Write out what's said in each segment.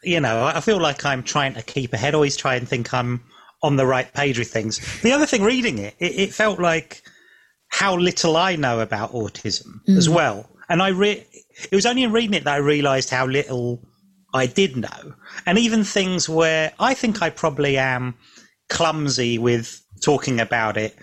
I feel like I'm trying to keep ahead, always try and think I'm on the right page with things. The other thing, reading it felt like how little I know about autism as well. And it was only in reading it that I realised how little I did know. And even things where I think I probably am clumsy with talking about it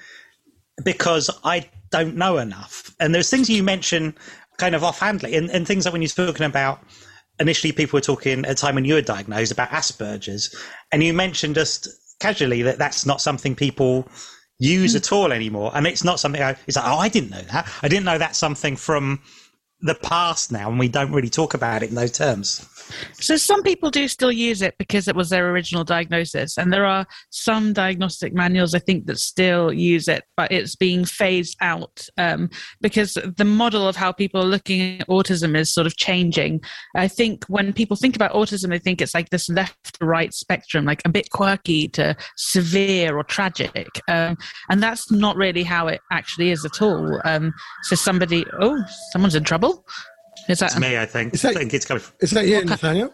because I don't know enough. And there's things you mention kind of offhandedly, and things like when you're talking about, initially people were talking at a time when you were diagnosed about Asperger's, and you mentioned just casually that that's not something people use at all anymore. And it's not something it's like, I didn't know that. I didn't know that's something from the past now, and we don't really talk about it in those terms. So some people do still use it because it was their original diagnosis, and there are some diagnostic manuals, I think, that still use it, but it's being phased out because the model of how people are looking at autism is sort of changing. I think when people think about autism, they think it's like this left to right spectrum, like a bit quirky to severe or tragic, and that's not really how it actually is at all. So someone's in trouble. Is that it's me? I think. I think it's coming. Is that you, Nathaniel?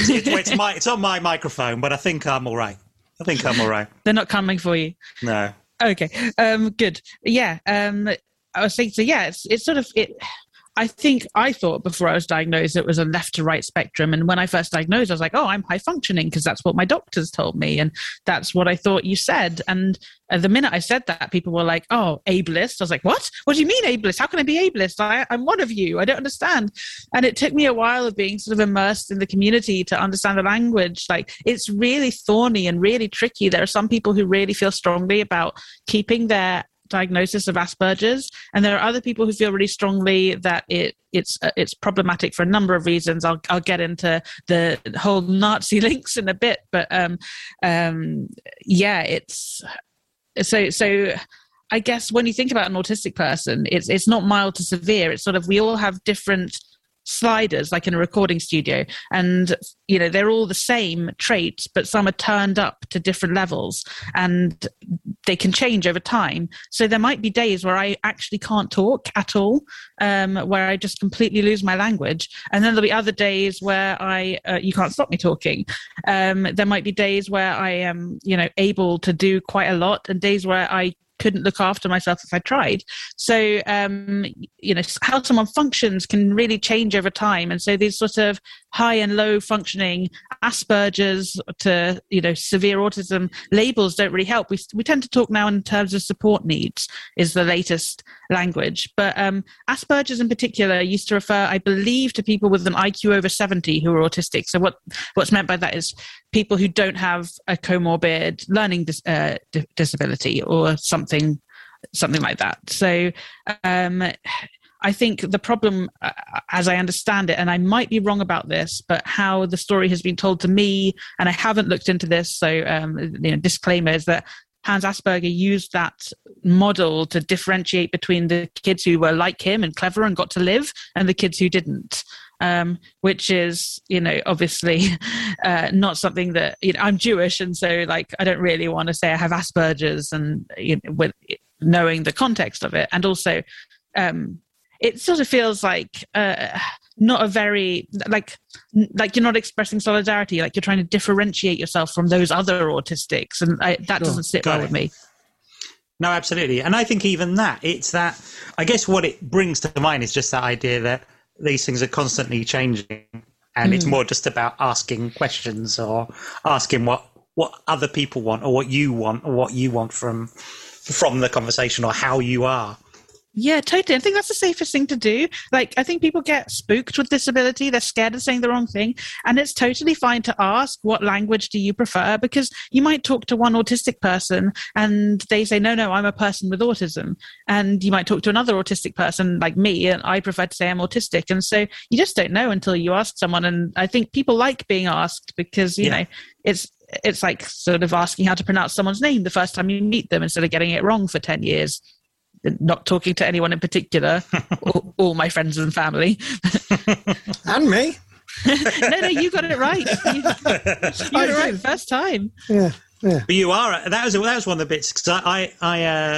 It's on my microphone, but I think I'm all right. They're not coming for you. No. Okay. Good. Yeah. I was thinking. So yeah, it's sort of it. I thought before I was diagnosed it was a left to right spectrum. And when I first diagnosed, I was like, oh, I'm high functioning because that's what my doctors told me. And that's what I thought you said. And the minute I said that, people were like, oh, ableist. I was like, what? What do you mean ableist? How can I be ableist? I'm one of you. I don't understand. And it took me a while of being sort of immersed in the community to understand the language. Like, it's really thorny and really tricky. There are some people who really feel strongly about keeping their diagnosis of Asperger's, and there are other people who feel really strongly that it's problematic for a number of reasons. I'll get into the whole Nazi links in a bit, but it's so. I guess when you think about an autistic person, it's not mild to severe. It's sort of, we all have different sliders, like in a recording studio, and they're all the same traits, but some are turned up to different levels, and they can change over time. So there might be days where I actually can't talk at all, where I just completely lose my language, and then there'll be other days where you can't stop me talking. There might be days where I am able to do quite a lot, and days where I couldn't look after myself if I tried. So, how someone functions can really change over time. And so these sort of high and low functioning Asperger's to, severe autism labels don't really help. We tend to talk now in terms of support needs is the latest language. But Asperger's in particular used to refer, I believe, to people with an IQ over 70 who are autistic. So what's meant by that is people who don't have a comorbid learning disability or something like that. So I think the problem, as I understand it, and I might be wrong about this, but how the story has been told to me, and I haven't looked into this, so disclaimer, is that Hans Asperger used that model to differentiate between the kids who were like him and clever and got to live, and the kids who didn't. Which is, obviously not something that, I'm Jewish, and so I don't really want to say I have Asperger's, and with knowing the context of it, and also it sort of feels like not a very like you're not expressing solidarity, like you're trying to differentiate yourself from those other autistics, and that doesn't sit well with me. No, absolutely, and I think even it's that. I guess what it brings to mind is just that idea that these things are constantly changing, and it's more just about asking questions or asking what other people want, or what you want, or what you want from the conversation, or how you are. Yeah, totally. I think that's the safest thing to do. I think people get spooked with disability. They're scared of saying the wrong thing. And it's totally fine to ask, what language do you prefer? Because you might talk to one autistic person and they say, no, I'm a person with autism. And you might talk to another autistic person like me, and I prefer to say I'm autistic. And so you just don't know until you ask someone. And I think people like being asked because, you know, it's like sort of asking how to pronounce someone's name the first time you meet them instead of getting it wrong for 10 years. Not talking to anyone in particular, all my friends and family. And me. No, you got it right. You got it right first time. Yeah. But you are. That was one of the bits, because I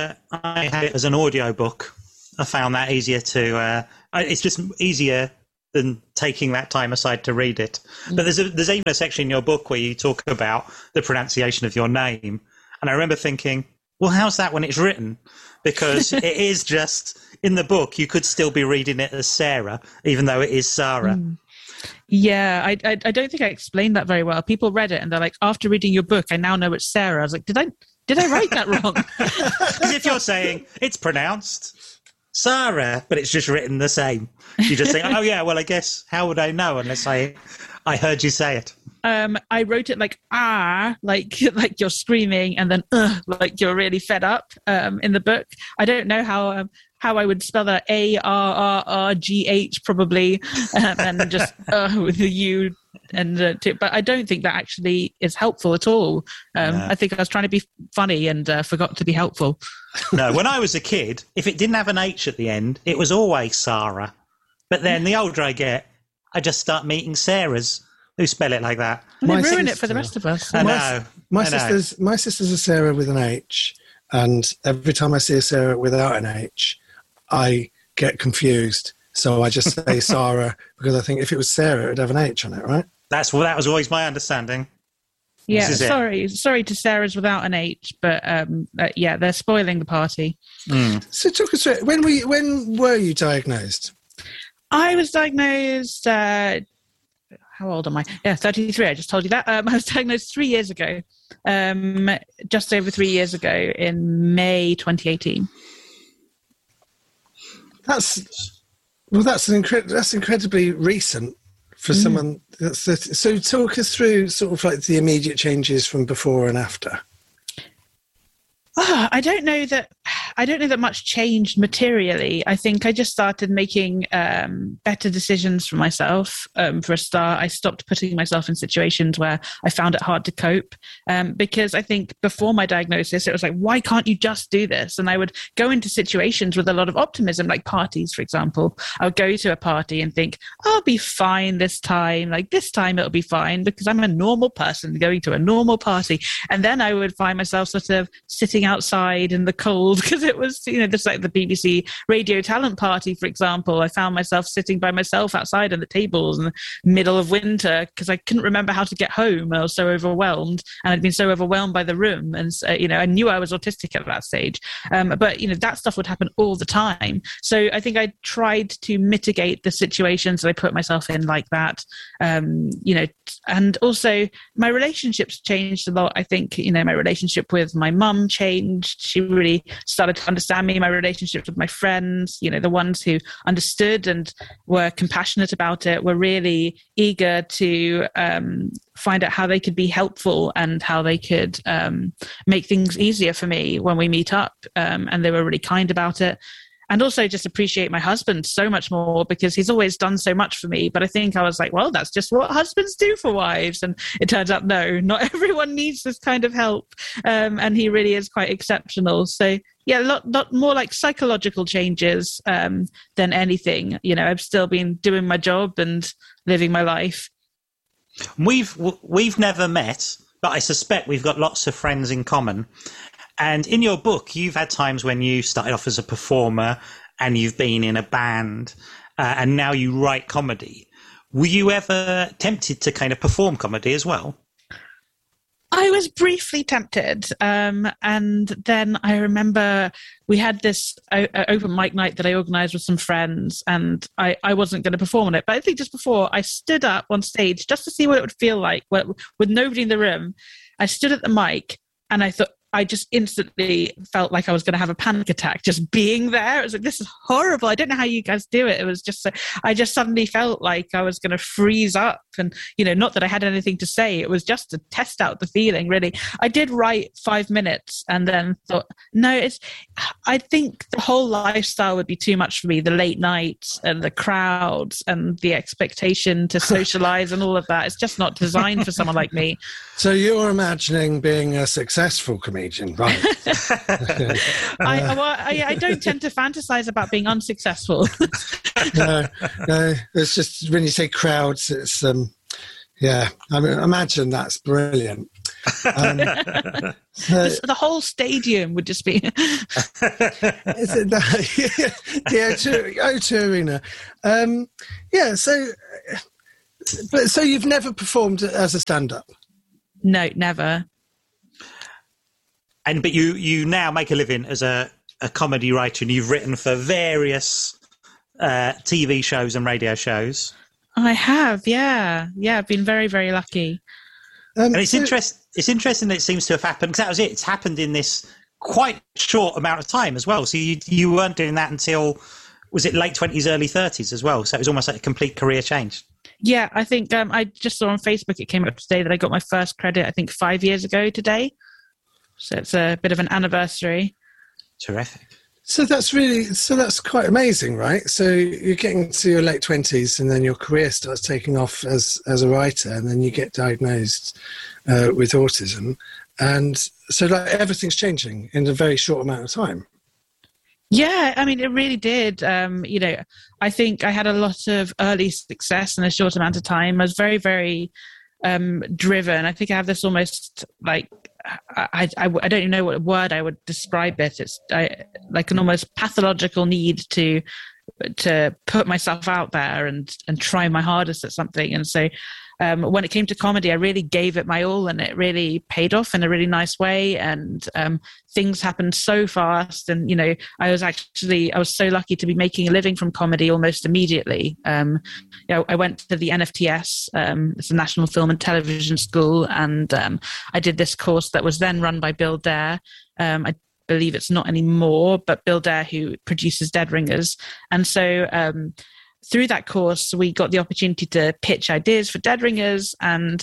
had it as an audio book. I found that easier to. It's just easier than taking that time aside to read it. But there's even a section in your book where you talk about the pronunciation of your name. And I remember thinking, well, how's that when it's written? Because it is just, in the book, you could still be reading it as Sarah, even though it is Sarah. Yeah, I don't think I explained that very well. People read it and they're like, after reading your book, I now know it's Sarah. I was like, did I write that wrong? Because if you're saying it's pronounced Sarah, but it's just written the same, you just think, oh yeah, well, I guess how would I know unless I heard you say it? I wrote it like like you're screaming, and then like you're really fed up in the book. I don't know how I would spell that, ARRRGH probably, and just with the U and T, but I don't think that actually is helpful at all. I think I was trying to be funny and forgot to be helpful. No, when I was a kid, if it didn't have an H at the end, it was always Sarah. But then the older I get, I just start meeting Sarahs who spell it like that. And they ruin it for the rest of us. I know. My sister's a Sarah with an H, and every time I see a Sarah without an H, I get confused. So I just say Sarah, because I think if it was Sarah, it would have an H on it, right? That was always my understanding. Yeah, sorry to Sarah's without an H, but yeah, they're spoiling the party. So talk us through, when were you diagnosed? I was diagnosed, how old am I? Yeah, 33, I just told you that. I was diagnosed 3 years ago, just over 3 years ago in May 2018. That's incredibly recent for someone. So talk us through sort of like the immediate changes from before and after. I don't know that much changed materially. I think I just started making better decisions for myself. For a start, I stopped putting myself in situations where I found it hard to cope. Because I think before my diagnosis, it was like, why can't you just do this? And I would go into situations with a lot of optimism, like parties, for example. I would go to a party and think, I'll be fine this time. Like this time it'll be fine because I'm a normal person going to a normal party. And then I would find myself sort of sitting outside in the cold because it was, just like the BBC Radio Talent Party, for example. I found myself sitting by myself outside on the tables in the middle of winter because I couldn't remember how to get home. I was so overwhelmed, and I'd been so overwhelmed by the room. And, I knew I was autistic at that stage. But, that stuff would happen all the time. So I think I tried to mitigate the situations that I put myself in like that. And also my relationships changed a lot. I think, my relationship with my mum changed. She really started to understand me. My relationships with my friends, the ones who understood and were compassionate about it, were really eager to find out how they could be helpful and how they could make things easier for me when we meet up. And they were really kind about it. And also just appreciate my husband so much more because he's always done so much for me. But I think I was like, well, that's just what husbands do for wives. And it turns out, no, not everyone needs this kind of help. And he really is quite exceptional. So yeah, a lot more like psychological changes than anything. I've still been doing my job and living my life. We've never met, but I suspect we've got lots of friends in common. And in your book, you've had times when you started off as a performer and you've been in a band and now you write comedy. Were you ever tempted to kind of perform comedy as well? I was briefly tempted. And then I remember we had this open mic night that I organised with some friends, and I wasn't going to perform on it. But I think just before I stood up on stage just to see what it would feel like with nobody in the room. I stood at the mic and I thought, I just instantly felt like I was going to have a panic attack just being there. It was like, this is horrible. I don't know how you guys do it. It was just, I just suddenly felt like I was going to freeze up. And, not that I had anything to say. It was just to test out the feeling, really. I did write 5 minutes and then thought, no, I think the whole lifestyle would be too much for me. The late nights and the crowds and the expectation to socialize and all of that. It's just not designed for someone like me. So you're imagining being a successful comedian, right? I don't tend to fantasize about being unsuccessful. No. It's just when you say crowds, it's I imagine that's brilliant. The whole stadium would just be. Is it the O2 Arena? So you've never performed as a stand-up? No, never. But you now make a living as a comedy writer, and you've written for various TV shows and radio shows. I have, yeah. I've been very, very lucky. And it's interesting that it seems to have happened, because that was it. It's happened in this quite short amount of time as well. So you weren't doing that until, was it late 20s, early 30s as well? So it was almost like a complete career change. Yeah, I think I just saw on Facebook, it came up today that I got my first credit, I think 5 years ago today. So it's a bit of an anniversary. Terrific. So that's quite amazing, right? So you're getting to your late 20s and then your career starts taking off as a writer, and then you get diagnosed with autism. And so like everything's changing in a very short amount of time. Yeah, I mean, it really did. I think I had a lot of early success in a short amount of time. I was very, very driven. I think I have this almost like, I don't even know what word I would describe it. It's like an almost pathological need to put myself out there and try my hardest at something. And so when it came to comedy, I really gave it my all, and it really paid off in a really nice way. And things happened so fast. And, I was so lucky to be making a living from comedy almost immediately. I went to the NFTS, it's a National Film and Television School, and I did this course that was then run by Bill Dare. I believe it's not anymore, but Bill Dare, who produces Dead Ringers. And so through that course, we got the opportunity to pitch ideas for Dead Ringers. And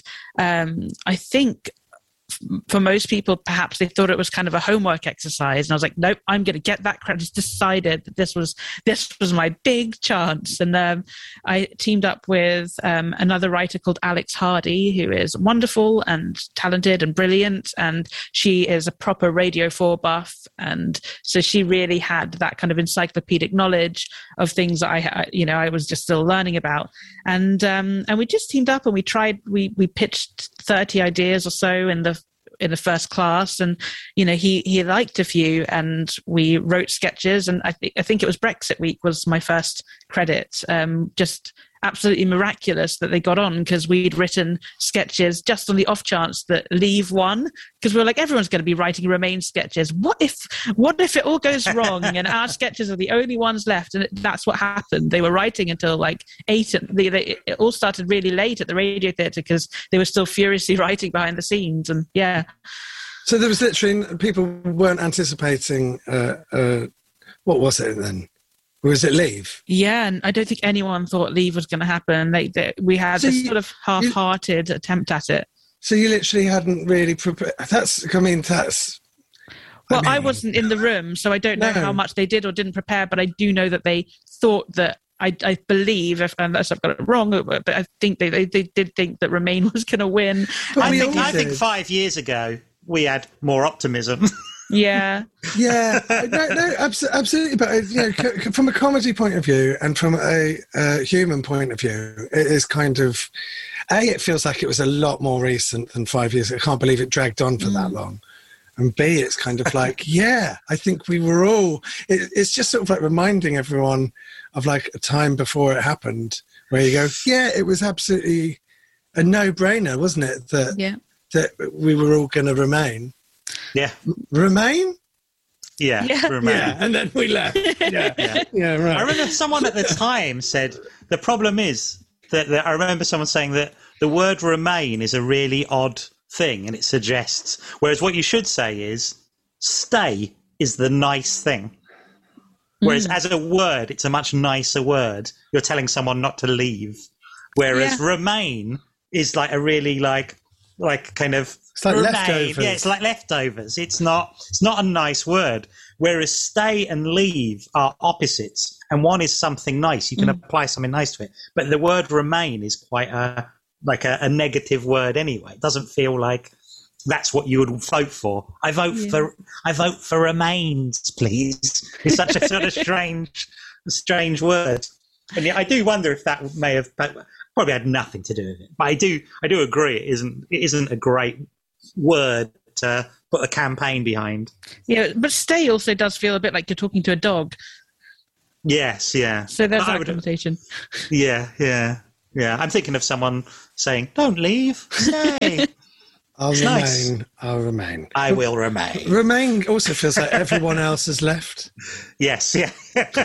I think for most people, perhaps they thought it was kind of a homework exercise. And I was like, nope, I'm going to get that credit. Just decided that this was my big chance. And I teamed up with another writer called Alex Hardy, who is wonderful and talented and brilliant. And she is a proper Radio 4 buff. And so she really had that kind of encyclopedic knowledge of things that I was just still learning about. And we just teamed up and we pitched 30 ideas or so in the first class, and he liked a few, and we wrote sketches. And I think it was Brexit week was my first credit. Just absolutely miraculous that they got on, because we'd written sketches just on the off chance that Leave won, because we were like, everyone's going to be writing Remain sketches. What if it all goes wrong and our sketches are the only ones left? And that's what happened. They were writing until like 8. It all started really late at the Radio Theatre because they were still furiously writing behind the scenes. And yeah. So there was literally, people weren't anticipating, what was it then? Was it Leave? Yeah, and I don't think anyone thought Leave was going to happen. We had this sort of half-hearted attempt at it. So you literally hadn't really prepared. I wasn't in the room, so I don't know how much they did or didn't prepare, but I do know that they thought that, I believe, unless I've got it wrong, but I think they did think that Remain was going to win. I think 5 years ago, we had more optimism. Yeah. Yeah. No, absolutely. But from a comedy point of view and from a human point of view, it is kind of, it feels like it was a lot more recent than 5 years. I can't believe it dragged on for that long. And B, it's kind of like, yeah, I think we were all, it's just sort of like reminding everyone of like a time before it happened where you go, yeah, it was absolutely a no-brainer, wasn't it? That we were all going to remain. Yeah. Remain? Yeah, Remain. Yeah, and then we left. Yeah, right. I remember someone at the time said, the problem is that I remember someone saying that the word Remain is a really odd thing, and it suggests, whereas what you should say is stay is the nice thing. Whereas as a word, it's a much nicer word. You're telling someone not to leave. Whereas Remain is like a really like kind of, it's like leftovers. Yeah, it's like leftovers. It's not a nice word. Whereas stay and leave are opposites, and one is something nice. You can apply something nice to it. But the word Remain is quite a negative word anyway. It doesn't feel like that's what you would vote for. I vote for Remains, please. It's such a sort of strange word. And yeah, I do wonder if that may have probably had nothing to do with it. But I do agree it isn't a great word to put a campaign behind. Yeah, but stay also does feel a bit like you're talking to a dog. Yes, yeah. So there's that connotation. Yeah. I'm thinking of someone saying, "Don't leave, stay." I'll remain. Nice. I'll remain. I will remain. Remain also feels like everyone else has left. Yes, yeah.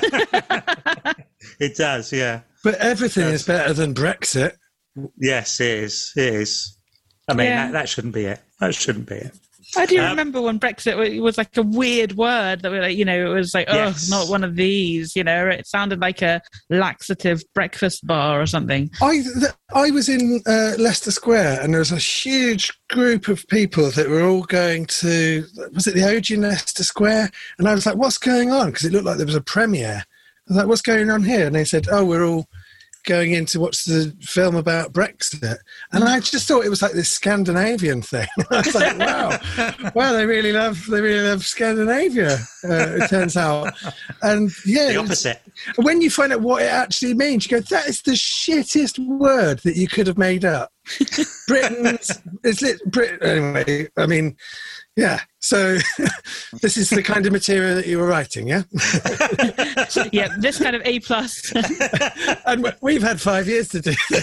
It does, yeah. But everything is better than Brexit. Yes, it is. It is. I mean, that shouldn't be it. That shouldn't be it. I do remember when Brexit was like a weird word that we like, it was like, yes. not one of these, it sounded like a laxative breakfast bar or something. I was in Leicester Square and there was a huge group of people that were all going to, was it the Odeon Leicester Square? And I was like, what's going on? Because it looked like there was a premiere. I was like, what's going on here? And they said, we're all going in to watch the film about Brexit. And I just thought it was like this Scandinavian thing. I was like, wow, they really love Scandinavia, it turns out. And yeah, the opposite. When you find out what it actually means, you go, that is the shittest word that you could have made up. Anyway, I mean, yeah. So this is the kind of material that you were writing, yeah? Yeah, this kind of A+. And we've had 5 years to do this.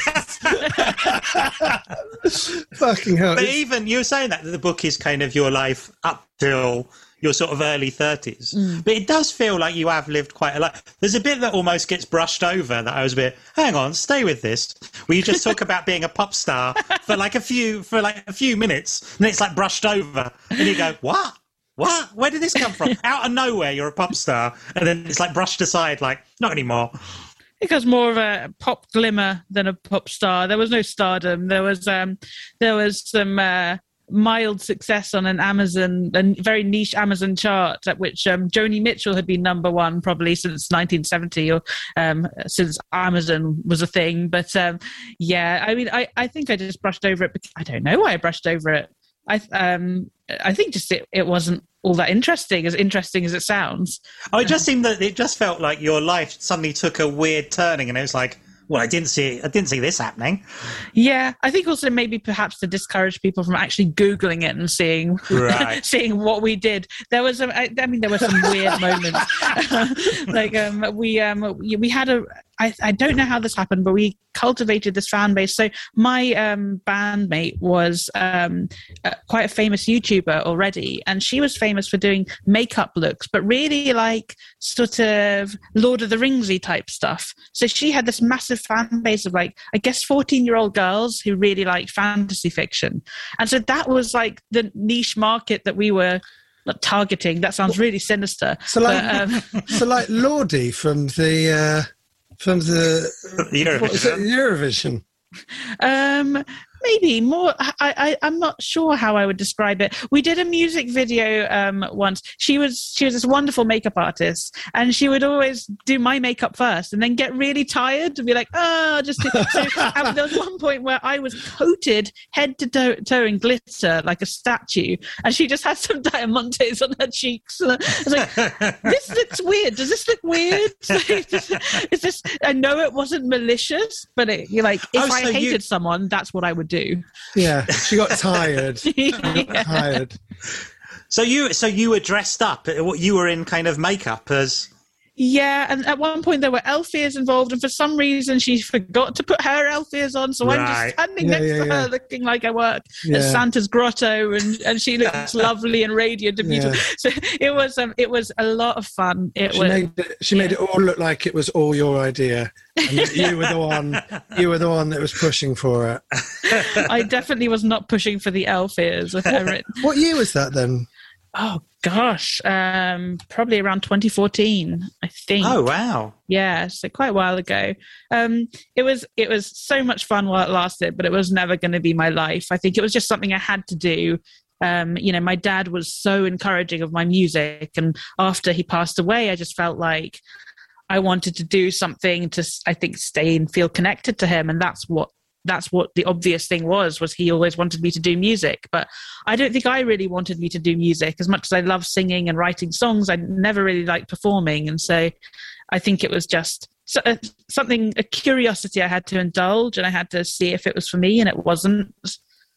Fucking hell. But even you were saying that the book is kind of your life up till your sort of early 30s. But it does feel like you have lived quite a lot. There's a bit that almost gets brushed over that I was a bit, hang on, stay with this. Where you just talk about being a pop star for a few minutes, and it's like brushed over. And you go, what? Where did this come from? Out of nowhere, you're a pop star. And then it's like brushed aside, like, not anymore. It was more of a pop glimmer than a pop star. There was no stardom. There was some mild success on a very niche Amazon chart at which Joni Mitchell had been number one probably since 1970 or since Amazon was a thing. But I mean, I think I just brushed over it. Because I don't know why I brushed over it. I think just it wasn't all that interesting as it sounds. Oh, it just seemed that it just felt like your life suddenly took a weird turning, and it was like, well, I didn't see this happening. Yeah, I think also maybe perhaps to discourage people from actually Googling it and seeing seeing what we did. There was there were some weird moments. We had I don't know how this happened, but we cultivated this fan base. So my bandmate was quite a famous YouTuber already, and she was famous for doing makeup looks, but really like sort of Lord of the Ringsy type stuff. So she had this massive fan base of like, I guess 14-year-old girls who really like fantasy fiction. And so that was like the niche market that we were not targeting. That sounds really sinister. So like Lordy from the Eurovision. Maybe more. I'm not sure how I would describe it. We did a music video once. She was this wonderful makeup artist, and she would always do my makeup first, and then get really tired and be like, there was one point where I was coated head to toe in glitter like a statue, and she just had some diamantes on her cheeks. And I was like, this looks weird. Does this look weird? Is this? I know it wasn't malicious, but if I hated someone, that's what I would do. Yeah, she got tired. Tired. So you were dressed up. You were in kind of makeup as. Yeah, and at one point there were elf ears involved, and for some reason she forgot to put her elf ears on, so I'm just standing next to her looking like I work at Santa's grotto, and she looks lovely and radiant and beautiful. So it was a lot of fun. She made it all look like it was all your idea, and you were the one that was pushing for it. I definitely was not pushing for the elf ears. What year was that then? Oh gosh, probably around 2014, I think. Oh wow! Yeah, so quite a while ago. It was so much fun while it lasted, but it was never going to be my life. I think it was just something I had to do. My dad was so encouraging of my music, and after he passed away, I just felt like I wanted to do something to, I think, stay and feel connected to him, and that's what the obvious thing was he always wanted me to do music. But I don't think I really wanted me to do music. As much as I love singing and writing songs, I never really liked performing. And so I think it was just a curiosity I had to indulge, and I had to see if it was for me, and it wasn't.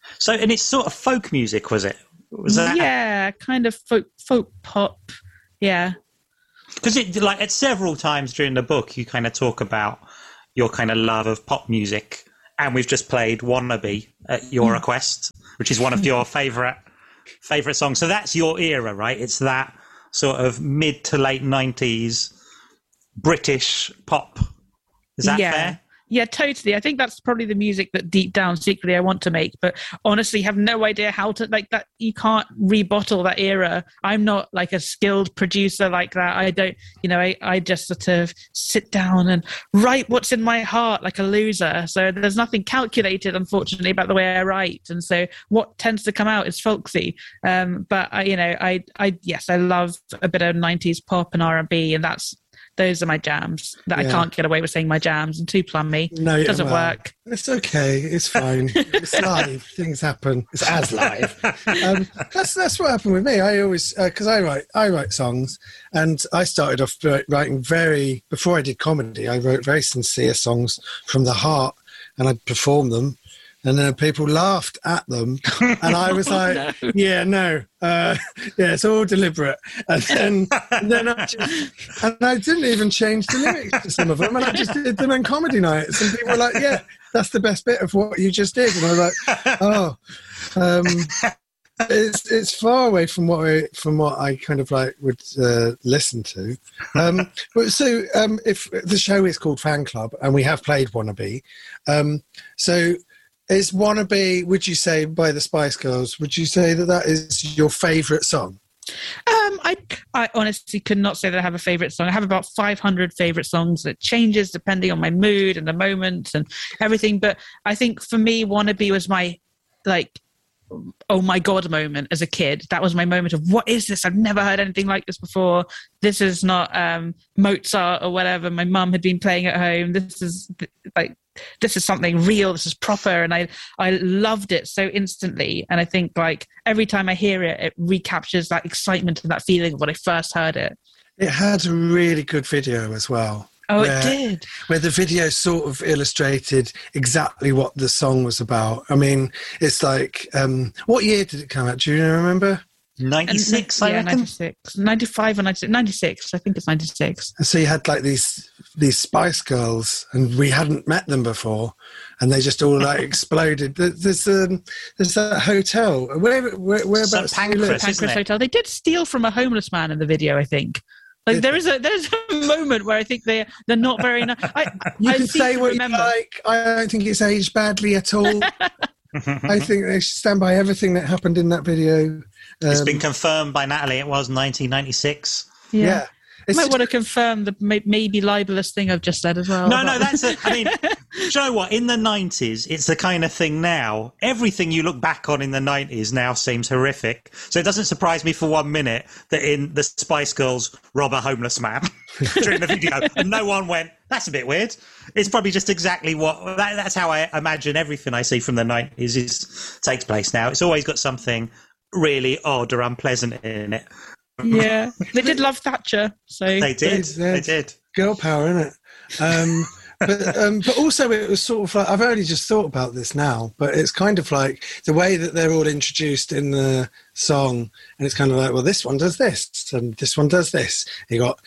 So, and it's sort of folk music, was it? Was that? Yeah, kind of folk pop. Yeah. Because like at several times during the book, you kind of talk about your kind of love of pop music, and we've just played "Wannabe" at your request, which is one of your favorite songs. So that's your era, right? It's that sort of mid to late 90s British pop. Is that fair? Yeah, totally. I think that's probably the music that deep down secretly I want to make, but honestly have no idea how to, like, that. You can't rebottle that era. I'm not like a skilled producer like that. I don't, I just sort of sit down and write what's in my heart like a loser. So there's nothing calculated, unfortunately, about the way I write. And so what tends to come out is folksy. But I love a bit of 90s pop and R&B, and those are my jams. I can't get away with saying my jams. I'm too plummy. No, it doesn't work. It's okay. It's fine. It's live. Things happen. It's as live. That's what happened with me. I always, because I write songs, and I started off writing before I did comedy, I wrote very sincere songs from the heart, and I'd perform them. And then people laughed at them, and I was like, it's all deliberate. And then I didn't even change the lyrics to some of them, and I just did them on comedy nights, and people were like, yeah, that's the best bit of what you just did. And I was like, it's far away from what I kind of like would listen to. So if the show is called Fan Club, and we have played Wannabe, so. Is Wannabe, would you say, by the Spice Girls, would you say that is your favourite song? I honestly could not say that I have a favourite song. I have about 500 favourite songs. That changes depending on my mood and the moment and everything. But I think for me, Wannabe was my, like, oh my God moment as a kid. That was my moment of, what is this? I've never heard anything like this before. This is not Mozart or whatever my mum had been playing at home. This is something real. This is proper. And I loved it so instantly. And I think, like, every time I hear it, it recaptures that excitement and that feeling of when I first heard it. It had a really good video as well. Oh, it did. Where the video sort of illustrated exactly what the song was about. I mean, it's like, what year did it come out? Do you remember? 96, I reckon. 96. 95 or 96. 96. I think it's 96. And so you had like these Spice Girls, and we hadn't met them before, and they just all like exploded. There's that hotel. Whereabouts? St. Pancras, Pancras Hotel. They did steal from a homeless man in the video, I think. Like, there's a moment where I think they're not very nice. You can say what you like. I don't think it's aged badly at all. I think they should stand by everything that happened in that video. It's been confirmed by Natalie. It was 1996. Yeah. You might want to confirm the maybe libelous thing I've just said as well. No, that's it. I mean, do you know what? In the 90s, it's the kind of thing now. Everything you look back on in the 90s now seems horrific. So it doesn't surprise me for 1 minute that in the Spice Girls rob a homeless man during the video, and no one went, that's a bit weird. It's probably just exactly that's how I imagine everything I see from the 90s takes place now. It's always got something really odd or unpleasant in it. Yeah, they did love Thatcher. So they did. Girl power, isn't it? But also it was sort of like, I've only just thought about this now, but it's kind of like the way that they're all introduced in the song, and it's kind of like, well, this one does this, and this one does this. You got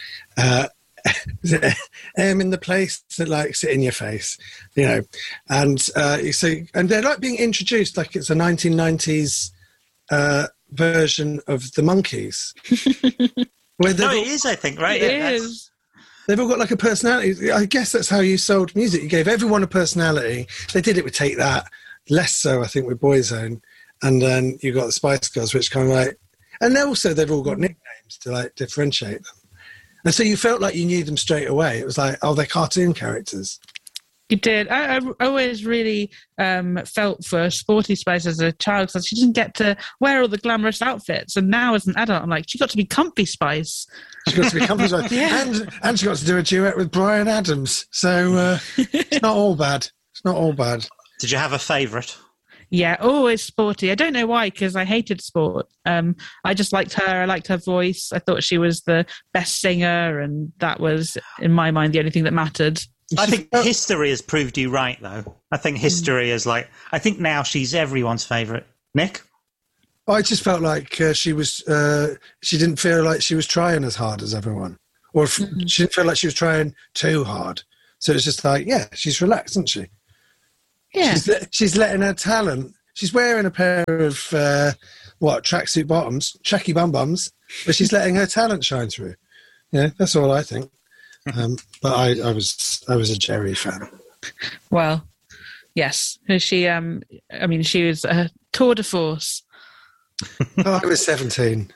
in the place that like sit in your face, and and they're like being introduced like it's a 1990s version of the Monkees. It is, I think, right? It is. They've all got like a personality. I guess that's how you sold music. You gave everyone a personality. They did it with Take That, less so, I think, with Boyzone. And then you got the Spice Girls, which kind of like, and also they've all got nicknames to like differentiate them. And so you felt like you knew them straight away. It was like, oh, they're cartoon characters. You did. I always really felt for Sporty Spice as a child, because she didn't get to wear all the glamorous outfits. And now as an adult, I'm like, she got to be Comfy Spice. She got to be Comfy Spice. Yeah. And she got to do a duet with Bryan Adams. So it's not all bad. It's not all bad. Did you have a favourite? Yeah, always Sporty. I don't know why, because I hated Sport. I just liked her. I liked her voice. I thought she was the best singer, and that was, in my mind, the only thing that mattered. I think history has proved you right, though. I think history is like, I think now she's everyone's favourite. Nick? I just felt like she didn't feel like she was trying as hard as everyone. Or she didn't feel like she was trying too hard. So it's just like, yeah, she's relaxed, isn't she? Yeah. She's letting her talent. She's wearing a pair of, tracksuit bottoms, checky bum-bums, but she's letting her talent shine through. Yeah, that's all I think. But I was a Jerry fan. Well, yes. She was a tour de force. I was 17.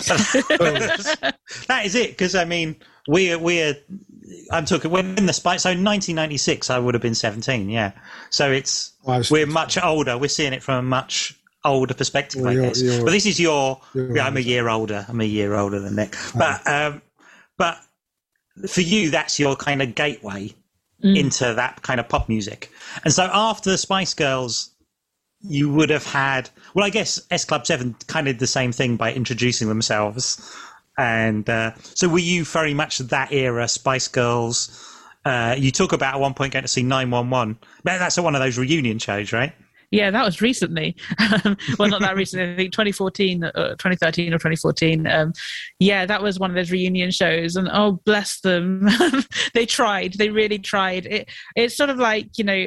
That is it, because I mean, I'm talking when in the Spice. So 1996, I would have been 17. Yeah, so we're much older. We're seeing it from a much older perspective, I guess. But this is I'm a year older. I'm a year older than Nick. But for you, that's your kind of gateway into that kind of pop music. And so after the Spice Girls, you would have had, well, I guess S Club 7 kind of did the same thing by introducing themselves. And so were you very much that era, Spice Girls? You talk about at one point going to see 911. That's one of those reunion shows, right? Yeah, that was recently. Well, not that recently. I think 2013 or 2014. Yeah, that was one of those reunion shows. And oh, bless them. They tried. They really tried. It's sort of like,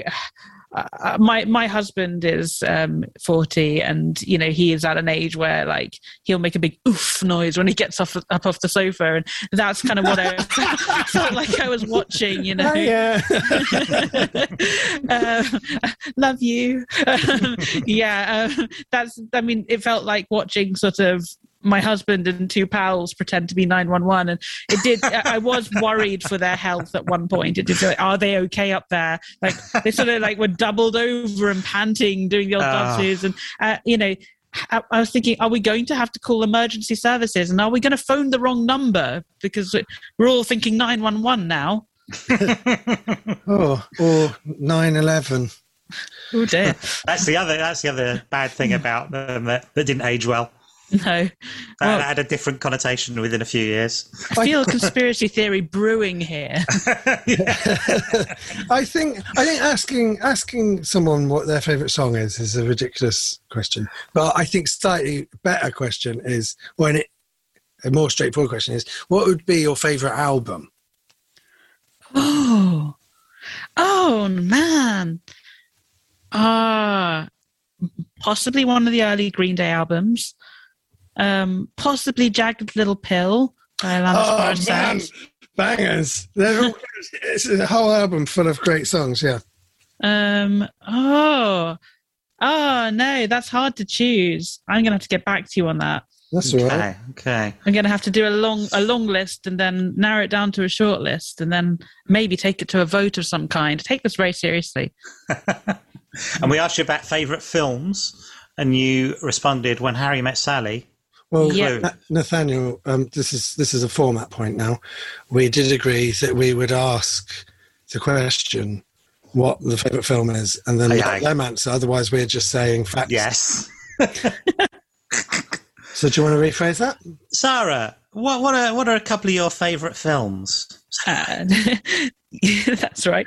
my husband is 40, and he is at an age where like he'll make a big oof noise when he gets up off the sofa, and that's kind of what I felt like I was watching. Oh, yeah. Love you. It felt like watching sort of my husband and two pals pretend to be 911, and it did. I was worried for their health at one point. It did feel like, are they okay up there? Like they sort of like were doubled over and panting, doing the old dances, and I was thinking, are we going to have to call emergency services, and are we going to phone the wrong number because we're all thinking 911 now? Or 9/11. Oh dear. That's the other bad thing about them that didn't age well. No. That had a different connotation within a few years. I feel a conspiracy theory brewing here. I think asking someone what their favourite song is a ridiculous question. But I think slightly better question is, a more straightforward question is, what would be your favourite album? Oh man. Possibly one of the early Green Day albums. Possibly Jagged Little Pill by Alanis Morissette. Bangers. It's a whole album full of great songs, yeah. No, that's hard to choose. I'm going to have to get back to you on that. That's all right. Okay. I'm going to have to do a long list and then narrow it down to a short list and then maybe take it to a vote of some kind. Take this very seriously. And we asked you about favourite films, and you responded When Harry Met Sally. Well, Nathaniel, this is a format point now. We did agree that we would ask the question what the favourite film is, and then let them answer. Otherwise, we're just saying facts. Yes. So, do you want to rephrase that, Sarah? What are a couple of your favourite films? That's right.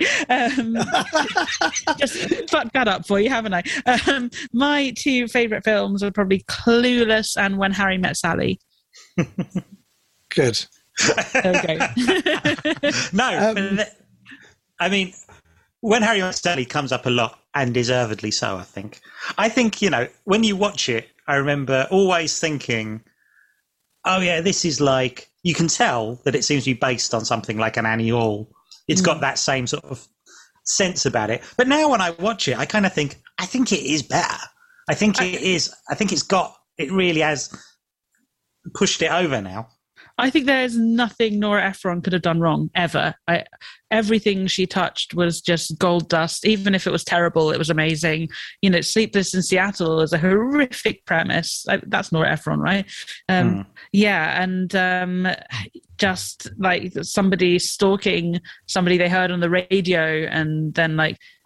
Just fucked that up for you, haven't I? My two favourite films are probably Clueless and When Harry Met Sally. Good. There we go. No, I mean, When Harry Met Sally comes up a lot, and deservedly so, I think. I think, when you watch it, I remember always thinking, oh yeah, this is like, you can tell that it seems to be based on something like an Annie Hall. It's got that same sort of sense about it. But now when I watch it, I kind of think, I think it is better. I think it really has pushed it over now. I think there's nothing Nora Ephron could have done wrong, ever. Everything she touched was just gold dust. Even if it was terrible, it was amazing. Sleepless in Seattle is a horrific premise. That's Nora Ephron, right? Yeah, and just like somebody stalking somebody they heard on the radio, and then like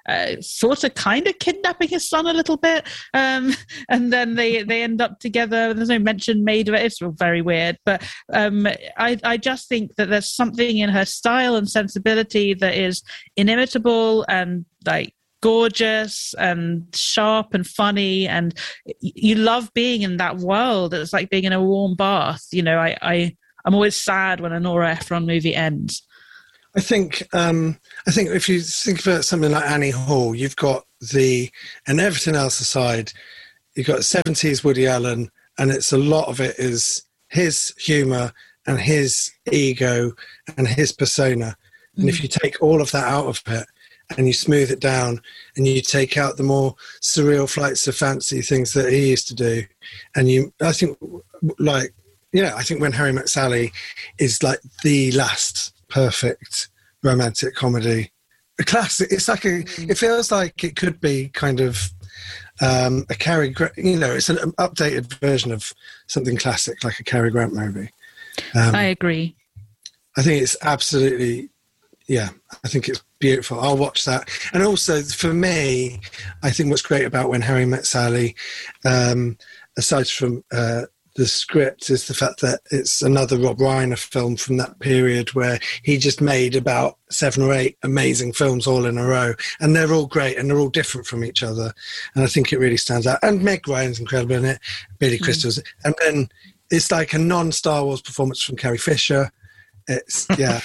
sort of kind of kidnapping his son a little bit, and then they end up together. There's no mention made of it. It's very weird, but I just think that there's something in her style and sensibility that is inimitable and like gorgeous and sharp and funny, and you love being in that world. It's like being in a warm bath. You know, I'm always sad when a Nora Ephron movie ends. I think if you think about something like Annie Hall, you've got and everything else aside, you've got 70s Woody Allen, and it's a lot of it is his humour and his ego and his persona. And if you take all of that out of it and you smooth it down and you take out the more surreal flights of fancy things that he used to do, and I think When Harry Met Sally is like the last perfect romantic comedy, a classic. It's like it feels like it could be kind of a Cary Grant, it's an updated version of something classic like a Cary Grant movie. I agree. I think it's absolutely, I think it's beautiful. I'll watch that. And also for me, I think what's great about When Harry Met Sally, aside from the script, is the fact that it's another Rob Reiner film from that period where he just made about 7 or 8 amazing films all in a row, and they're all great and they're all different from each other, and I think it really stands out. And Meg Ryan's incredible in it, Billy Crystal's, and then it's like a non-Star Wars performance from Carrie Fisher. It's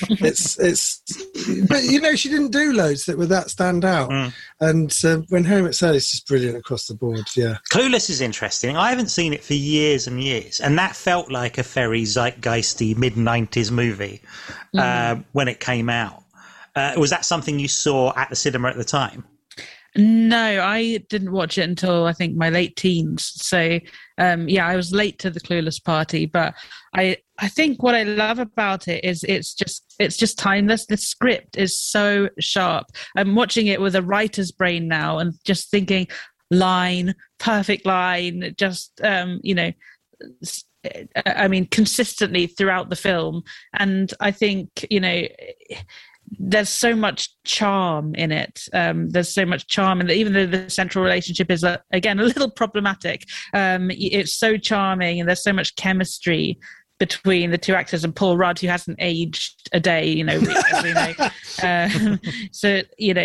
but she didn't do loads that were that stand out. And When Harry Met Sally is just brilliant across the board. Clueless is interesting. I haven't seen it for years and years, and that felt like a very zeitgeisty mid-90s movie when it came out. Was that something you saw at the cinema at the time? No, I didn't watch it until I think my late teens. So, I was late to the Clueless party. But I think what I love about it is it's just timeless. The script is so sharp. I'm watching it with a writer's brain now and just thinking perfect line, just consistently throughout the film. And I think there's so much charm in it. There's so much charm, and even though the central relationship is again a little problematic, it's so charming, and there's so much chemistry between the two actors, and Paul Rudd, who hasn't aged a day, as we know. So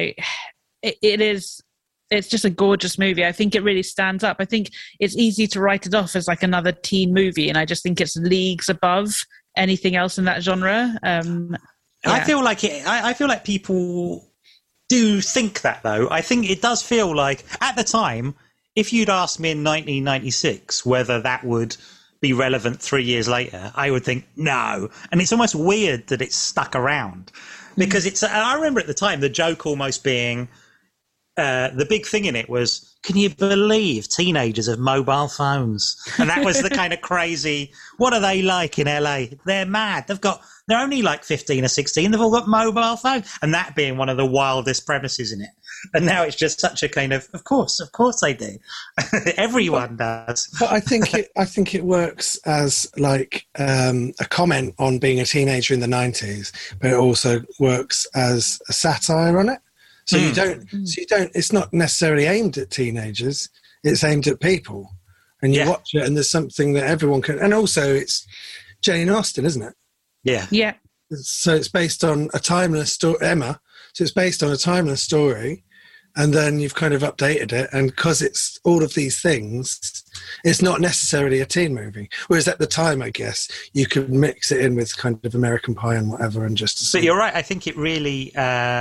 it's just a gorgeous movie. I think it really stands up. I think it's easy to write it off as like another teen movie, and I just think it's leagues above anything else in that genre. I feel like people do think that, though. I think it does feel like, at the time, if you'd asked me in 1996 whether that would be relevant 3 years later, I would think no. And it's almost weird that it's stuck around, because I remember at the time the joke almost being, the big thing in it was, can you believe teenagers have mobile phones? And that was the kind of crazy, what are they like in LA? They're mad. They're only like 15 or 16. They've all got mobile phones. And that being one of the wildest premises in it. And now it's just such a kind of course they do. Everyone does. But I think it works as like a comment on being a teenager in the 90s, but it also works as a satire on it. So you don't, it's not necessarily aimed at teenagers, it's aimed at people. And you watch it and there's something that everyone can, and also it's Jane Austen, isn't it? Yeah. Yeah. So it's based on a timeless story, Emma. So it's based on a timeless story, and then you've kind of updated it. And because it's all of these things, it's not necessarily a teen movie. Whereas at the time, I guess, you could mix it in with kind of American Pie and whatever, and just. But you're right. I think it really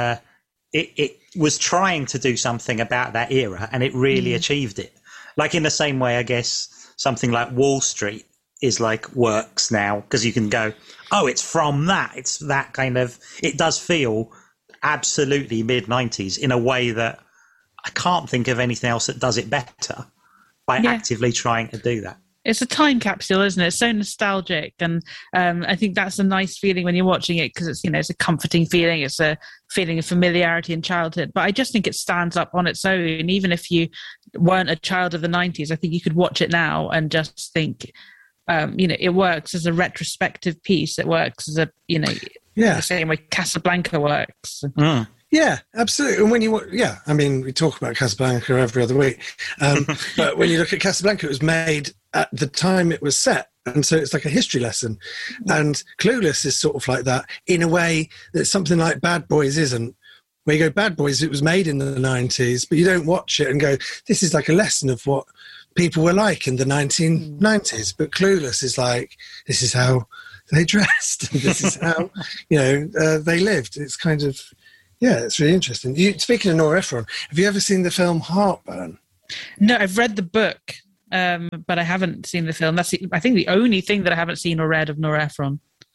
it was trying to do something about that era, and it really achieved it. Like in the same way, I guess something like Wall Street is like works now, because you can go, oh, it's from that. It's that kind of. It does feel absolutely mid-90s in a way that I can't think of anything else that does it better by actively trying to do that. It's a time capsule, isn't it? It's so nostalgic, and I think that's a nice feeling when you're watching it, because it's it's a comforting feeling. It's a feeling of familiarity in childhood. But I just think it stands up on its own. Even if you weren't a child of the 90s, I think you could watch it now and just think, it works as a retrospective piece. It works as a the same way Casablanca works. Yeah, absolutely. And when I mean, we talk about Casablanca every other week, but when you look at Casablanca, it was made at the time it was set. And so it's like a history lesson. And Clueless is sort of like that in a way that something like Bad Boys isn't. Where you go, Bad Boys, it was made in the 90s, but you don't watch it and go, this is like a lesson of what people were like in the 1990s. But Clueless is like, this is how they dressed. And this is how, they lived. It's kind of, it's really interesting. Speaking of Nora Ephron, have you ever seen the film Heartburn? No, I've read the book. But I haven't seen the film. That's, I think, the only thing that I haven't seen or read of Nora Ephron.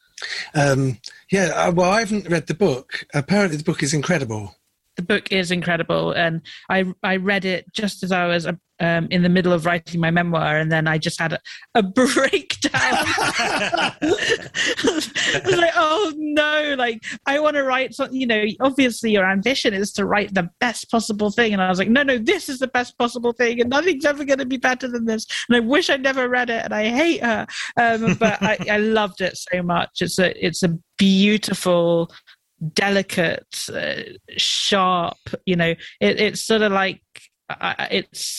Well, I haven't read the book. Apparently, the book is incredible. The book is incredible, and I read it just as I was in the middle of writing my memoir, and then I just had a breakdown. I was like, oh no, like I want to write something, obviously your ambition is to write the best possible thing, and I was like, no, this is the best possible thing, and nothing's ever going to be better than this, and I wish I'd never read it, and I hate her, but I loved it so much. It's a beautiful, delicate, sharp, it's sort of like it's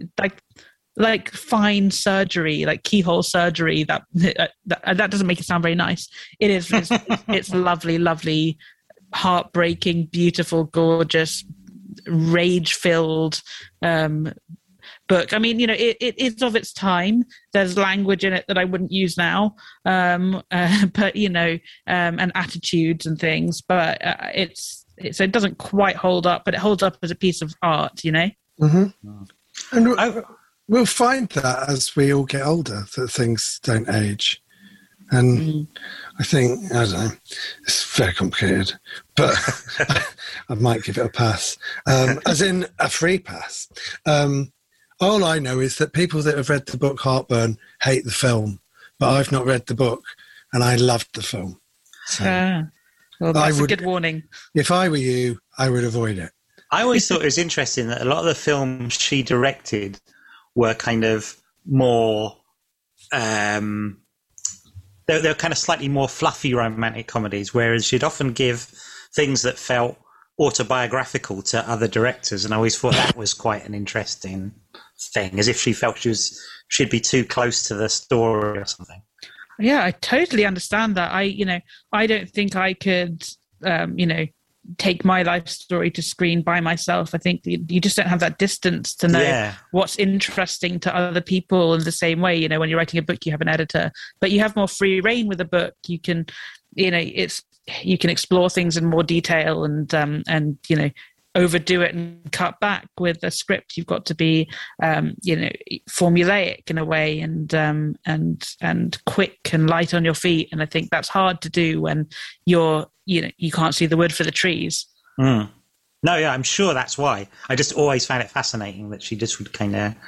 like fine surgery, like keyhole surgery. That doesn't make it sound very nice. It is. It's lovely, heartbreaking, beautiful, gorgeous, rage-filled book. I mean, it is of its time. There's language in it that I wouldn't use now, but and attitudes and things. But it doesn't quite hold up, but it holds up as a piece of art. Mm-hmm. And we'll find that as we all get older, that things don't age. And I think, I don't know, it's very complicated, but I might give it a pass, as in a free pass. All I know is that people that have read the book Heartburn hate the film, but I've not read the book, and I loved the film. So well, that's a good warning. If I were you, I would avoid it. I always thought it was interesting that a lot of the films she directed were kind of more, they're kind of slightly more fluffy romantic comedies, whereas she'd often give things that felt autobiographical to other directors, and I always thought that was quite an interesting thing, as if she felt she'd be too close to the story or something. Yeah, I totally understand that. I don't think I could, take my life story to screen by myself. I think you just don't have that distance to know what's interesting to other people in the same way. When you're writing a book, you have an editor, but you have more free reign with a book. You can, you can explore things in more detail and overdo it and cut back. With a script, you've got to be formulaic in a way and quick and light on your feet, and I think that's hard to do when you can't see the wood for the trees. No, yeah, I'm sure that's why. I just always found it fascinating that she just would kind of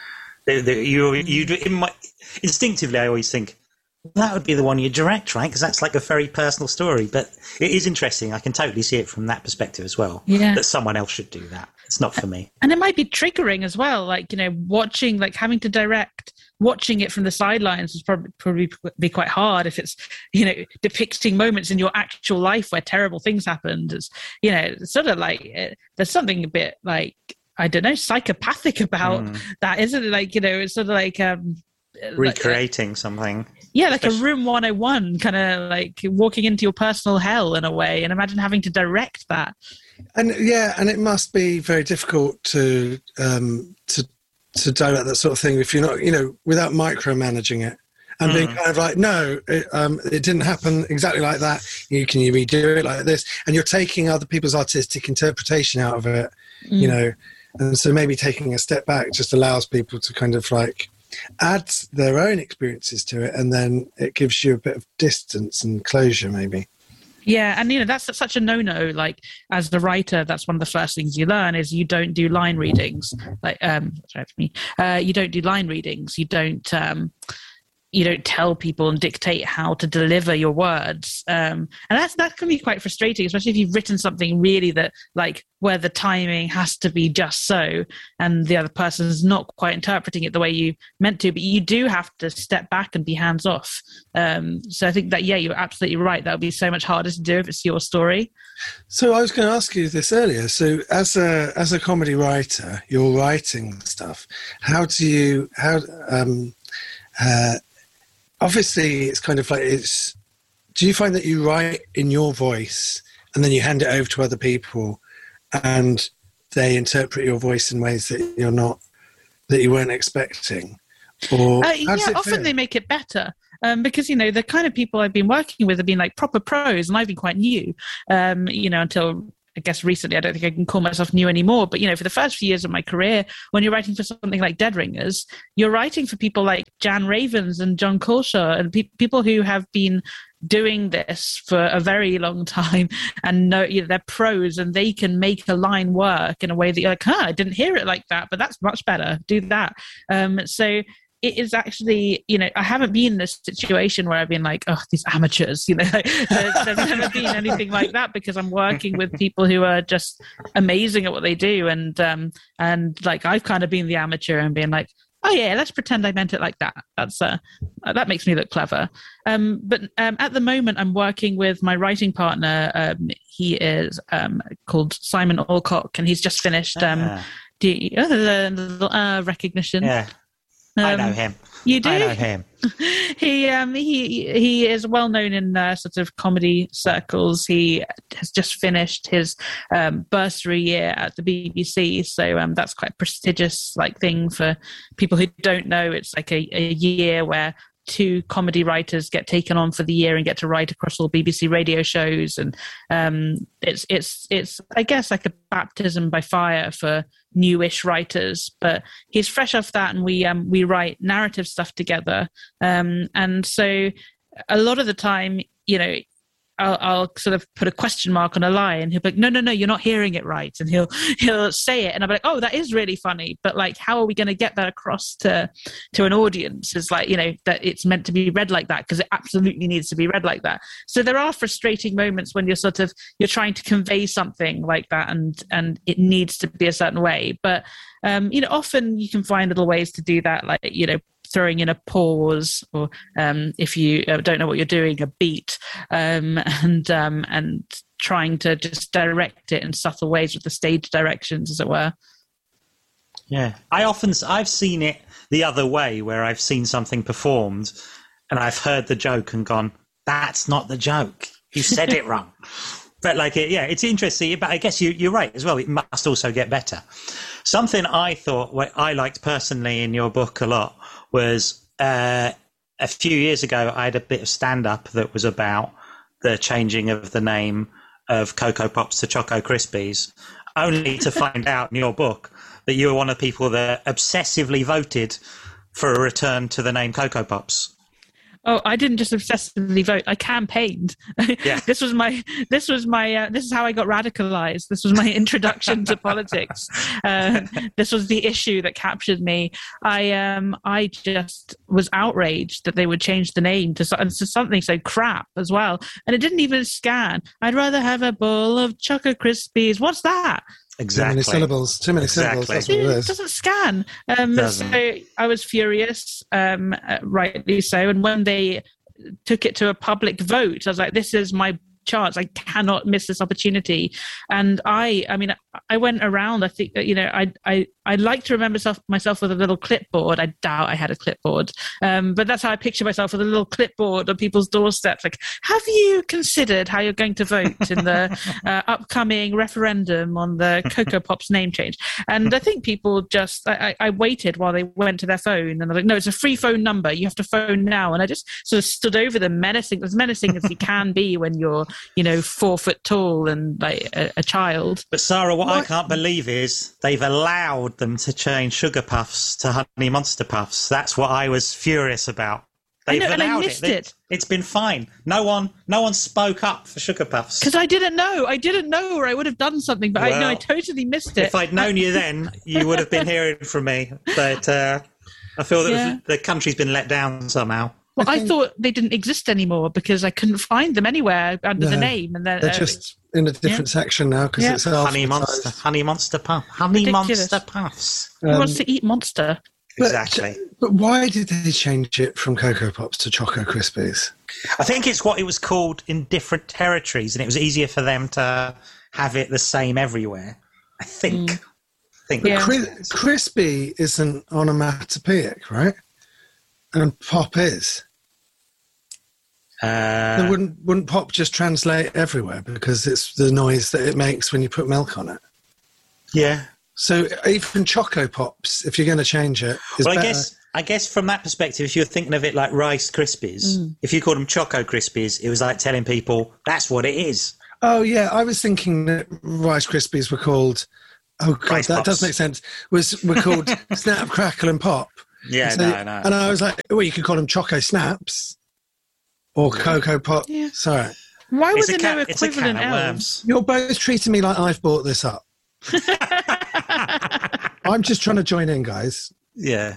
instinctively I always think that would be the one you direct, right? Because that's like a very personal story. But it is interesting. I can totally see it from that perspective as well. Yeah. That someone else should do that. It's not for me. And it might be triggering as well. Like, watching, like having to direct, watching it from the sidelines would probably be quite hard if it's, depicting moments in your actual life where terrible things happened. It's, it's sort of like, there's something a bit like, I don't know, psychopathic about that, isn't it? Like, it's sort of like... recreating something. Yeah, like a Room 101, kind of like walking into your personal hell in a way. And imagine having to direct that. And it must be very difficult to direct that sort of thing if you're not, without micromanaging it and being kind of like, no, it didn't happen exactly like that. Can you redo it like this? And you're taking other people's artistic interpretation out of it, and so maybe taking a step back just allows people to kind of like add their own experiences to it, and then it gives you a bit of distance and closure maybe. Yeah, and that's such a no-no. Like, as the writer, that's one of the first things you learn is you don't do line readings. Like, you don't do line readings. You don't, you don't tell people and dictate how to deliver your words. And that can be quite frustrating, especially if you've written something really that, like, where the timing has to be just so, and the other person is not quite interpreting it the way you meant to, but you do have to step back and be hands off. So I think that, yeah, you're absolutely right. That would be so much harder to do if it's your story. So I was going to ask you this earlier. So as a comedy writer, you're writing stuff. Obviously, it's kind of like do you find that you write in your voice and then you hand it over to other people and they interpret your voice in ways that you weren't expecting? Or often they make it better. Because, the kind of people I've been working with have been like proper pros, and I've been quite new, until I guess recently. I don't think I can call myself new anymore, but for the first few years of my career, when you're writing for something like Dead Ringers, you're writing for people like Jan Ravens and John Colshaw and people who have been doing this for a very long time and know they're pros, and they can make a line work in a way that you're like, I didn't hear it like that, but that's much better. Do that. So it is actually, I haven't been in this situation where I've been like, oh, these amateurs, there's never been anything like that, because I'm working with people who are just amazing at what they do. And like, I've kind of been the amateur and been like, oh yeah, let's pretend I meant it like that. That makes me look clever. But at the moment, I'm working with my writing partner. He is called Simon Alcock, and he's just finished recognition. Yeah. I know him. You do? I know him. He is well known in sort of comedy circles. He has just finished his bursary year at the BBC, so that's quite a prestigious thing for people who don't know. It's like a year where 2 comedy writers get taken on for the year and get to write across all BBC radio shows, and it's I guess like a baptism by fire for newish writers. But he's fresh off that, and we write narrative stuff together, and so a lot of the time, I'll sort of put a question mark on a line, and he'll be like, no, you're not hearing it right. And he'll say it, and I'll be like, oh, that is really funny. But like, how are we going to get that across to an audience? Is like, that it's meant to be read like that, because it absolutely needs to be read like that. So there are frustrating moments when you're trying to convey something like that, and it needs to be a certain way. But, often you can find little ways to do that, like, throwing in a pause, or if you don't know what you're doing, a beat, and trying to just direct it in subtle ways with the stage directions, as it were. Yeah, I've seen it the other way, where I've seen something performed and I've heard the joke and gone, that's not the joke. You said it wrong. But it's interesting. But I guess you're right as well. It must also get better. Something I thought, what I liked personally in your book a lot, was a few years ago, I had a bit of stand-up that was about the changing of the name of Cocoa Pops to Choco Krispies, only to find out in your book that you were one of the people that obsessively voted for a return to the name Cocoa Pops. Oh, I didn't just obsessively vote. I campaigned. Yeah. This is how I got radicalized. This was my introduction to politics. This was the issue that captured me. I just was outraged that they would change the name to something so crap as well. And it didn't even scan. I'd rather have a bowl of Choco Krispies. What's that? Exactly. Too many syllables. That's what it is. It doesn't scan. Doesn't. So I was furious, rightly so. And when they took it to a public vote, I was like, this is my chance. I cannot miss this opportunity. And I went around. I think I like to remember myself with a little clipboard. I doubt I had a clipboard, but that's how I picture myself, with a little clipboard on people's doorsteps. Like, have you considered how you're going to vote in the upcoming referendum on the Cocoa Pops name change? And I think people just, I waited while they went to their phone, and they're like, no, it's a free phone number. You have to phone now. And I just sort of stood over them, as menacing as you can be when you're 4 foot tall and like a child. But Sarah, what I can't believe is they've allowed them to change Sugar Puffs to Honey Monster Puffs. That's what I was furious about. They've allowed and I missed it. It's been fine. No one spoke up for Sugar Puffs. Because I didn't know, or I would have done something. But I totally missed it. If I'd known you then, you would have been hearing from me. But I feel that the country's been let down somehow. Well, I thought they didn't exist anymore because I couldn't find them anywhere under the name. And then they're just in a different section now because it's Honey Monster Puff. Honey Ridiculous. Monster Puffs. Who wants to eat Monster? Exactly. But why did they change it from Cocoa Pops to Choco Krispies? I think it's what it was called in different territories, and it was easier for them to have it the same everywhere. I think. Crispy isn't onomatopoeic, right? And Pop is. Wouldn't Pop just translate everywhere because it's the noise that it makes when you put milk on it? Yeah. So even Choco Pops, if you're going to change it, is better. I guess from that perspective, if you're thinking of it like Rice Krispies, if you called them Choco Krispies, it was like telling people that's what it is. Oh yeah, I was thinking that Rice Krispies were called. Oh god, Rice that Pops. does make sense. Were called Snap, Crackle, and Pop. Yeah, So, no. And I was like, well, you could call them Choco Snaps or Cocoa Pop. Yeah. Sorry, Why was It's there no it's a equivalent can of else? worms. you're both treating me like I've brought this up. I'm just trying to join in, guys. Yeah.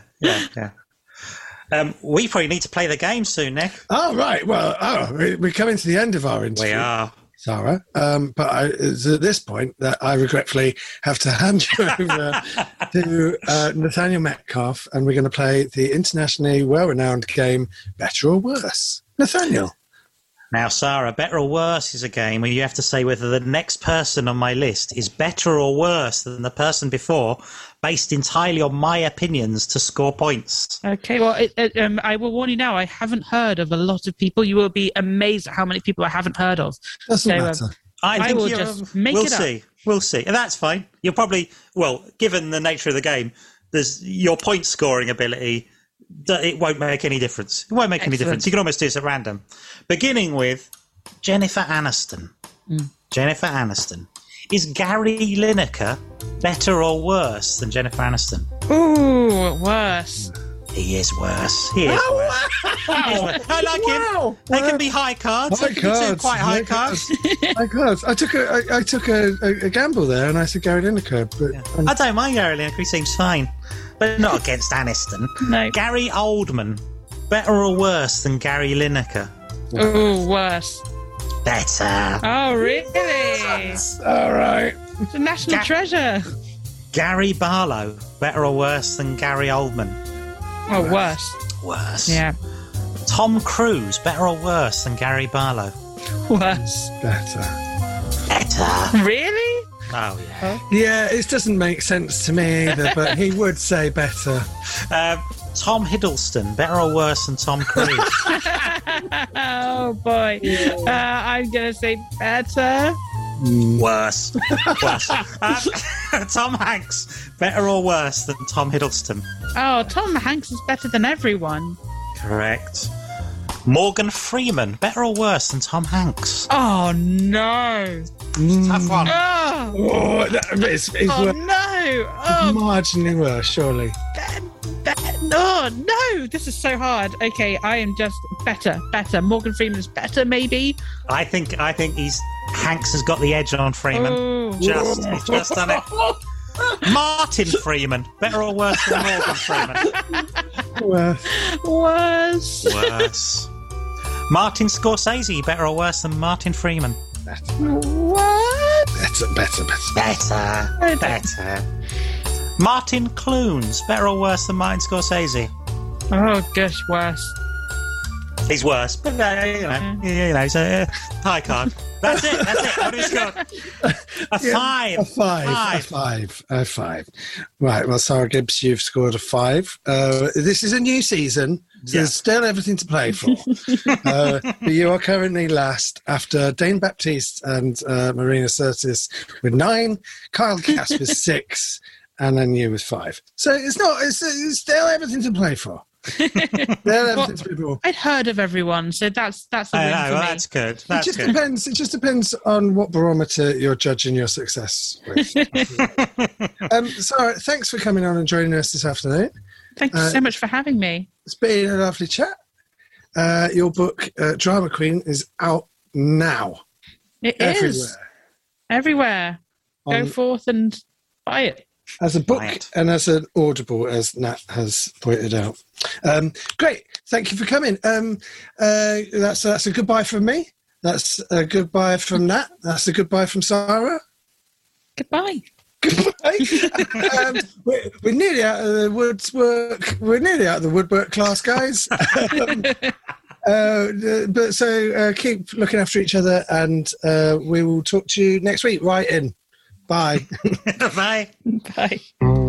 We probably need to play the game soon, Nick. Oh, right. Well, we're coming to the end of our interview. We are. Sarah. But it's at this point that I regretfully have to hand you over to Nathaniel Metcalf, and we're going to play the internationally well-renowned game Better or Worse. Nathaniel. Now, Sarah, Better or Worse is a game where you have to say whether the next person on my list is better or worse than the person before, based entirely on my opinions to score points. Okay, well, I will warn you now, I haven't heard of a lot of people. You will be amazed at how many people I haven't heard of. Doesn't matter. I will just make we'll it up. see. We'll see. And that's fine. You'll probably, given the nature of the game, there's your point scoring ability. It won't make any difference. It won't make any difference. You can almost do this at random. Beginning with Jennifer Aniston. Jennifer Aniston. Is Gary Lineker better or worse than Jennifer Aniston? Ooh, worse. He is worse. He is worse. I like him. They can be high cards. High They can be cards. quite high cards. High cards. I took a gamble there, and I said Gary Lineker. But I don't mind Gary Lineker. He seems fine. But not against Aniston. No. Gary Oldman. Better or worse than Gary Lineker? Ooh, worse. Better. Oh, really? all right. It's a national treasure. Gary Barlow. Better or worse than Gary Oldman? Oh, worse. Worse. Yeah, Tom Cruise. Better or worse than Gary Barlow? worse. Better. Better. Really? Oh, yeah. Yeah, it doesn't make sense to me either, but he would say better. Tom Hiddleston. Better or worse than Tom Cruise? Oh, boy. I'm going to say better. Worse. Worse. Tom Hanks. Better or worse than Tom Hiddleston? Oh, Tom Hanks is better than everyone. Correct. Morgan Freeman. Better or worse than Tom Hanks? Oh, no. Tough one. Oh, Oh, it's oh no. Oh, marginally worse, surely. no. This is so hard. Okay, I am just better. Morgan Freeman is better, maybe. I think Hanks has got the edge on Freeman. Oh. He's just done it. Martin Freeman. Better or worse than Morgan Freeman? Worse. Worse. Martin Scorsese. Better or worse than Martin Freeman? What? Better. Martin Clunes. Better or worse than Martin Scorsese? Oh, gosh, worse. He's worse, but he's a high card. That's it. What have you got? A 5. Right, well, Sarah Gibbs, you've scored a 5. This is a new season, so there's still everything to play for. But you are currently last after Dane Baptiste and Marina Sirtis with 9, Kyle Cass with 6, and then you with 5. So it's still everything to play for. I'd heard of everyone, so that's a win for me. That's good. It just depends on what barometer you're judging your success with. Sarah, thanks for coming on and joining us this afternoon. Thank you so much for having me. It's been a lovely chat. Your book, Drama Queen, is out now. It is. Everywhere. Go forth and buy it. as a book Right. and as an audible, as Nat has pointed out. Great. Thank you for coming. That's a goodbye from me. That's a goodbye from Nat. That's a goodbye from Sarah. Goodbye. Goodbye. We're nearly out of the woodwork. We're nearly out of the woodwork class, guys. But so keep looking after each other, and we will talk to you next week. Right in. Bye. Bye. Bye.